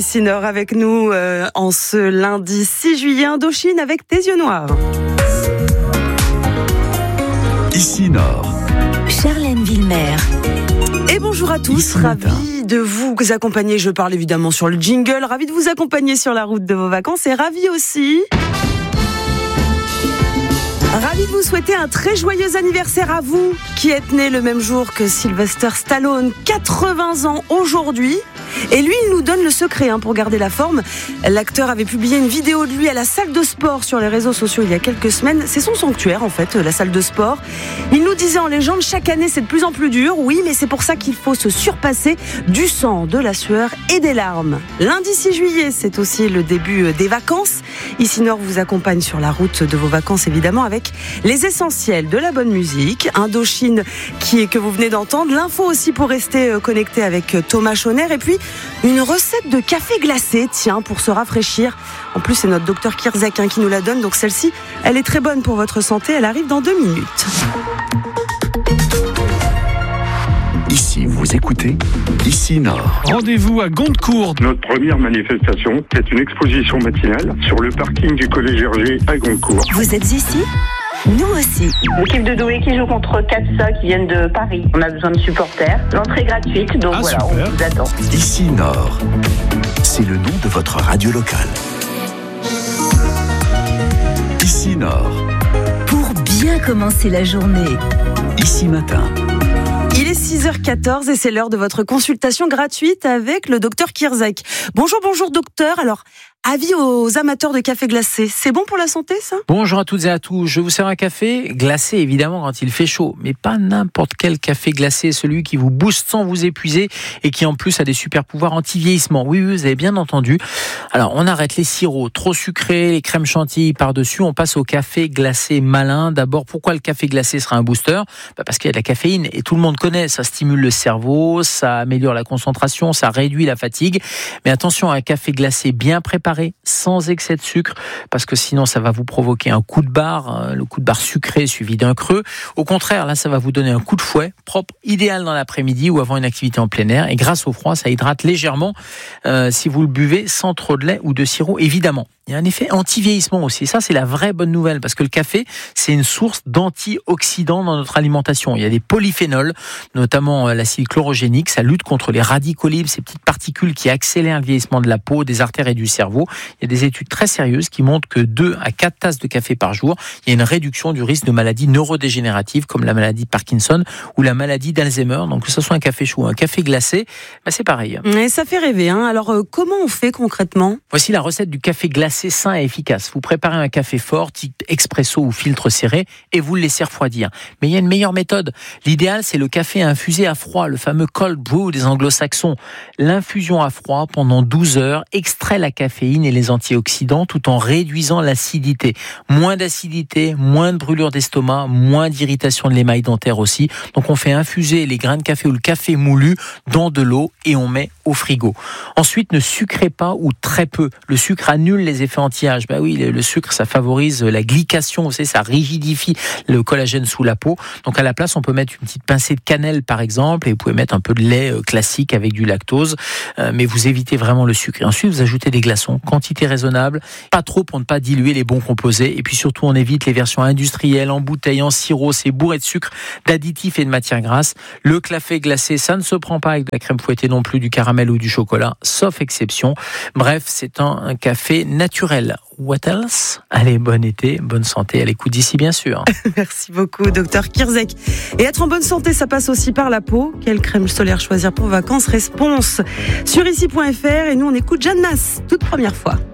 Ici Nord avec nous en ce lundi 6 juillet, Indochine avec tes yeux noirs. Ici Nord. Charlène Villemer. Et bonjour à tous, ravi de vous accompagner. Je parle évidemment sur le jingle, ravi de vous accompagner sur la route de vos vacances et ravi aussi. Ravi de vous souhaiter un très joyeux anniversaire à vous qui êtes né le même jour que Sylvester Stallone, 80 ans aujourd'hui. Et lui, il nous donne le secret pour garder la forme. L'acteur avait publié une vidéo de lui à la salle de sport sur les réseaux sociaux il y a quelques semaines. C'est son sanctuaire en fait, la salle de sport. Il nous disait en légende, chaque année c'est de plus en plus dur. Oui, mais c'est pour ça qu'il faut se surpasser du sang, de la sueur et des larmes. Lundi 6 juillet, c'est aussi le début des vacances. Ici Nord vous accompagne sur la route de vos vacances évidemment avec les essentiels de la bonne musique. Indochine que vous venez d'entendre. L'info aussi pour rester connecté avec Thomas Chauner. Et puis une recette de café glacé, tiens, pour se rafraîchir. En plus, c'est notre docteur Kirzek qui nous la donne. Donc celle-ci, elle est très bonne pour votre santé. Elle arrive dans 2 minutes. Ici, vous écoutez Ici Nord. Rendez-vous à Gondecourt. Notre première manifestation, c'est une exposition matinale sur le parking du Collège Hergé à Gondecourt. Vous êtes ici ? Nous aussi. L'équipe de Douai qui joue contre Katsa qui viennent de Paris. On a besoin de supporters. L'entrée est gratuite, donc voilà, super. on vous attend. Ici Nord. C'est le nom de votre radio locale. Ici Nord. Pour bien commencer la journée. Ici Matin. Il est 6h14 et c'est l'heure de votre consultation gratuite avec le docteur Kirzek. Bonjour docteur. Alors, avis aux amateurs de café glacé, c'est bon pour la santé ça ? Bonjour à toutes et à tous, je vous sers un café glacé évidemment quand il fait chaud, mais pas n'importe quel café glacé, celui qui vous booste sans vous épuiser et qui en plus a des super pouvoirs anti-vieillissement. Oui, vous avez bien entendu. Alors on arrête les sirops trop sucrés, les crèmes chantilly par-dessus, on passe au café glacé malin. D'abord, pourquoi le café glacé sera un booster ? Parce qu'il y a de la caféine et tout le monde connaît, ça stimule le cerveau, ça améliore la concentration, ça réduit la fatigue. Mais attention à un café glacé bien préparé, sans excès de sucre, parce que sinon ça va vous provoquer un coup de barre, le coup de barre sucré suivi d'un creux. Au contraire, là ça va vous donner un coup de fouet propre, idéal dans l'après-midi ou avant une activité en plein air, et grâce au froid ça hydrate légèrement si vous le buvez sans trop de lait ou de sirop évidemment. Il y a un effet anti-vieillissement aussi, ça c'est la vraie bonne nouvelle, parce que le café c'est une source d'antioxydants dans notre alimentation. Il y a des polyphénols, notamment l'acide chlorogénique, ça lutte contre les radicaux libres, ces petites particules qui accélèrent le vieillissement de la peau, des artères et du cerveau. Il y a des études très sérieuses qui montrent que 2 à 4 tasses de café par jour, il y a une réduction du risque de maladies neurodégénératives comme la maladie de Parkinson ou la maladie d'Alzheimer. Donc que ce soit un café chaud ou un café glacé, c'est pareil. Et ça fait rêver. Alors comment on fait concrètement ? Voici la recette du café glacé sain et efficace. Vous préparez un café fort, type expresso ou filtre serré, et vous le laissez refroidir. Mais il y a une meilleure méthode. L'idéal, c'est le café infusé à froid, le fameux cold brew des anglo-saxons. L'infusion à froid pendant 12 heures extrait la caféine et les antioxydants tout en réduisant l'acidité. Moins d'acidité, moins de brûlure d'estomac, moins d'irritation de l'émail dentaire aussi. Donc on fait infuser les grains de café ou le café moulu dans de l'eau et on met au frigo. Ensuite, ne sucrez pas ou très peu. Le sucre annule les effets anti-âge. Oui, le sucre, ça favorise la glycation, vous savez, ça rigidifie le collagène sous la peau. Donc à la place, on peut mettre une petite pincée de cannelle par exemple, et vous pouvez mettre un peu de lait classique avec du lactose, mais vous évitez vraiment le sucre. Et ensuite, vous ajoutez des glaçons, quantité raisonnable, pas trop pour ne pas diluer les bons composés, et puis surtout, on évite les versions industrielles, en bouteille, en sirop, c'est bourré de sucre, d'additifs et de matières grasses. Le café glacé, ça ne se prend pas avec de la crème fouettée non plus, du caramel ou du chocolat, sauf exception. Bref, c'est un café naturel. What else ? Allez, bon été, bonne santé, à l'écoute d'ici bien sûr. Merci beaucoup, docteur Kirzek. Et être en bonne santé, ça passe aussi par la peau. Quelle crème solaire choisir pour vacances ? Réponse sur ici.fr. Et nous, on écoute Jeanne Masse, toute première fois.